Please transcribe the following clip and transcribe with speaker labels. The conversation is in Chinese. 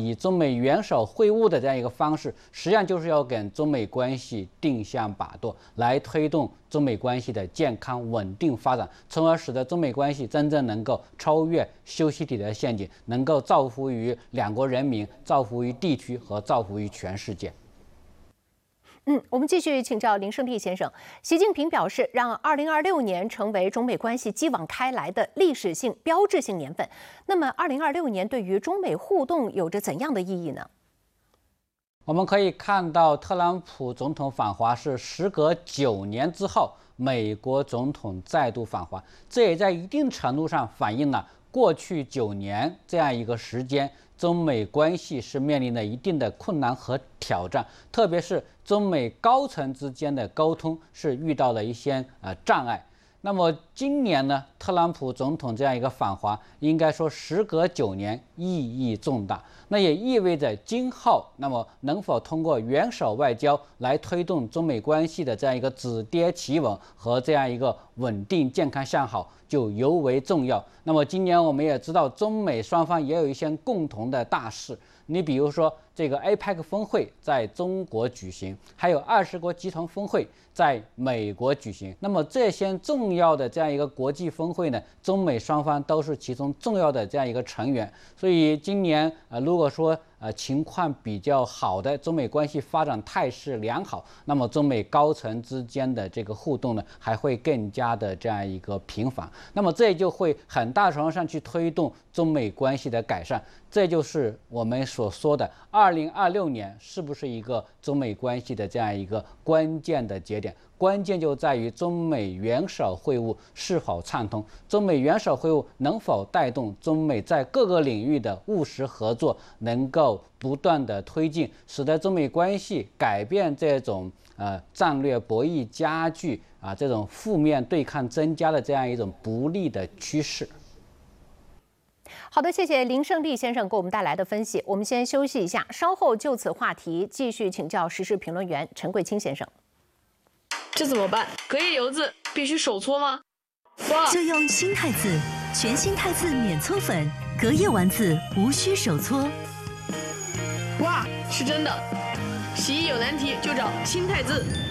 Speaker 1: 以中美元首会晤的这样一个方式，实际上就是要给中美关系定向把舵，来推动中美关系的健康稳定发展，从而使得中美关系真正能够超越修昔底德陷阱，能够造福于两国人民，造福于地区和造福于全世界。
Speaker 2: 我们继续请教林胜利先生。习近平表示，让2026年成为中美关系继往开来的历史性、标志性年份。那么，2026年对于中美互动有着怎样的意义呢？
Speaker 1: 我们可以看到，特朗普总统访华是时隔9年之后，美国总统再度访华，这也在一定程度上反映了过去9年这样一个时间，中美关系是面临了一定的困难和挑战，特别是中美高层之间的沟通是遇到了一些障碍。那么今年呢，特朗普总统这样一个访华，应该说时隔9年，意义重大。那也意味着今后，那么能否通过元首外交来推动中美关系的这样一个止跌企稳和这样一个稳定健康向好，就尤为重要。那么今年我们也知道，中美双方也有一些共同的大事。你比如说，这个 APEC 峰会在中国举行，还有20国集团峰会在美国举行。那么这些重要的这样一个国际峰会呢，中美双方都是其中重要的这样一个成员。所以今年如果说情况比较好的，中美关系发展态势良好，那么中美高层之间的这个互动呢，还会更加的这样一个频繁。那么这就会很大程度上去推动中美关系的改善。这就是我们所说的2026年是不是一个中美关系的这样一个关键的节点。关键就在于中美元首会晤是否畅通，中美元首会晤能否带动中美在各个领域的务实合作能够不断的推进，使得中美关系改变这种战略博弈加剧这种负面对抗增加的这样一种不利的趋势。
Speaker 2: 好的，谢谢林胜利先生给我们带来的分析。我们先休息一下，稍后就此话题继续请教时事评论员陈贵清先生。
Speaker 3: 这怎么办？隔夜油渍必须手搓吗？
Speaker 4: 就用新汰渍，全新汰渍免搓粉，隔夜丸子无需手搓。
Speaker 3: 哇，是真的！洗衣有难题就找新汰渍。